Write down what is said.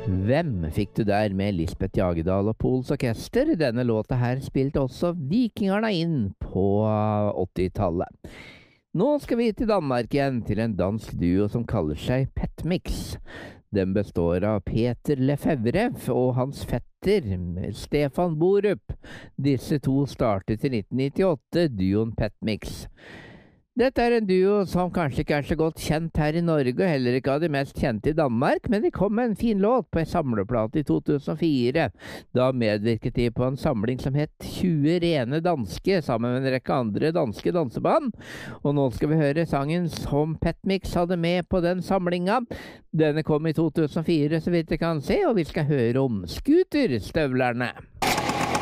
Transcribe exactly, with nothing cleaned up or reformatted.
Hvem fikk du der med Lisbeth Jagedal og Pols Orkester? Denne låta her spilte også Vikingarna inn på åttitallet. Nå skal vi til Danmark igjen, til en dansk duo som kaller seg Petmix. Den består av Peter Lefevre og hans fetter Stefan Borup. Disse to startet i nitten nittiåtte, duoen Petmix. Dette er en duo som kanskje ikke er så godt kjent her i Norge, og heller ikke av de mest kjente i Danmark, men de kom med en fin låt på en samleplate i to tusen og fire. Da medvirket de på en samling som het tjue rene danske, sammen med en rekke andre danske danseband. Og nå skal vi høre sangen som Petmix hadde med på den samlinga. Denne kom i to tusen og fire, så vidt jeg kan se, og vi skal høre om Scooterstøvlerne.